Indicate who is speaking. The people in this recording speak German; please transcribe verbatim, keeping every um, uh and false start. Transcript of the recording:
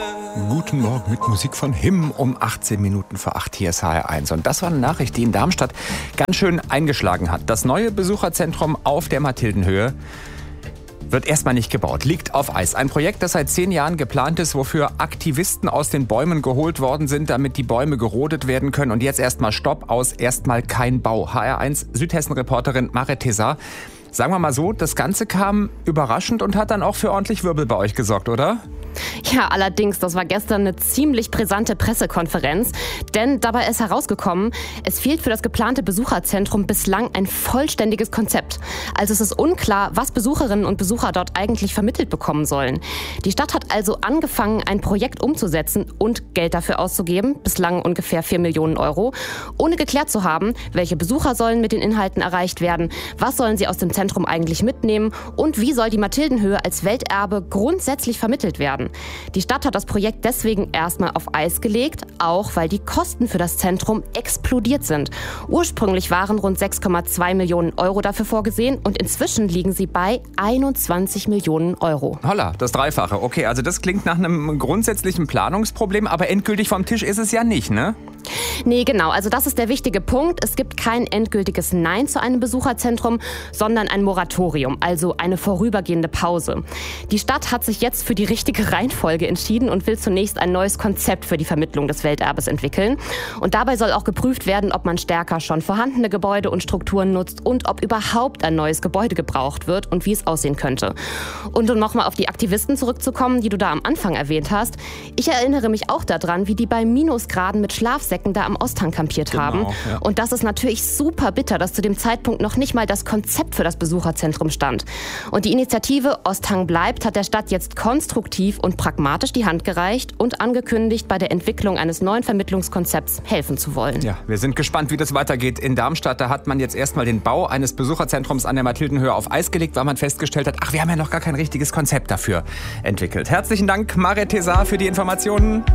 Speaker 1: Guten Morgen mit Musik von Him um achtzehn Minuten vor acht. Hier ist H R eins. Und das war eine Nachricht, die in Darmstadt ganz schön eingeschlagen hat. Das neue Besucherzentrum auf der Mathildenhöhe wird erstmal nicht gebaut, liegt auf Eis. Ein Projekt, das seit zehn Jahren geplant ist, wofür Aktivisten aus den Bäumen geholt worden sind, damit die Bäume gerodet werden können. Und jetzt erstmal Stopp aus, erstmal kein Bau. H R eins Südhessen-Reporterin Marit Tezar. Sagen wir mal so, das Ganze kam überraschend und hat dann auch für ordentlich Wirbel bei euch gesorgt, oder?
Speaker 2: Ja, allerdings, das war gestern eine ziemlich brisante Pressekonferenz, denn dabei ist herausgekommen, es fehlt für das geplante Besucherzentrum bislang ein vollständiges Konzept. Also es ist unklar, was Besucherinnen und Besucher dort eigentlich vermittelt bekommen sollen. Die Stadt hat also angefangen, ein Projekt umzusetzen und Geld dafür auszugeben, bislang ungefähr vier Millionen Euro, ohne geklärt zu haben, welche Besucher sollen mit den Inhalten erreicht werden, was sollen sie aus dem Zentrum eigentlich mitnehmen und wie soll die Mathildenhöhe als Welterbe grundsätzlich vermittelt werden. Die Stadt hat das Projekt deswegen erstmal auf Eis gelegt, auch weil die Kosten für das Zentrum explodiert sind. Ursprünglich waren rund sechs Komma zwei Millionen Euro dafür vorgesehen und inzwischen liegen sie bei einundzwanzig Millionen Euro.
Speaker 1: Holla, das Dreifache. Okay, also das klingt nach einem grundsätzlichen Planungsproblem, aber endgültig vom Tisch ist es ja nicht, ne?
Speaker 2: Nee, genau. Also das ist der wichtige Punkt. Es gibt kein endgültiges Nein zu einem Besucherzentrum, sondern ein Moratorium, also eine vorübergehende Pause. Die Stadt hat sich jetzt für die richtige Reihenfolge entschieden und will zunächst ein neues Konzept für die Vermittlung des Welterbes entwickeln. Und dabei soll auch geprüft werden, ob man stärker schon vorhandene Gebäude und Strukturen nutzt und ob überhaupt ein neues Gebäude gebraucht wird und wie es aussehen könnte. Und um nochmal auf die Aktivisten zurückzukommen, die du da am Anfang erwähnt hast. Ich erinnere mich auch daran, wie die bei Minusgraden mit Schlafsäcken da am Osthang kampiert haben.
Speaker 1: Genau, ja.
Speaker 2: Und das ist natürlich super bitter, dass zu dem Zeitpunkt noch nicht mal das Konzept für das Besucherzentrum stand. Und die Initiative Osthang bleibt hat der Stadt jetzt konstruktiv und pragmatisch die Hand gereicht und angekündigt, bei der Entwicklung eines neuen Vermittlungskonzepts helfen zu wollen.
Speaker 1: Ja, wir sind gespannt, wie das weitergeht in Darmstadt. Da hat man jetzt erstmal den Bau eines Besucherzentrums an der Mathildenhöhe auf Eis gelegt, weil man festgestellt hat, ach, wir haben ja noch gar kein richtiges Konzept dafür entwickelt. Herzlichen Dank, Marit Tezar, für die Informationen.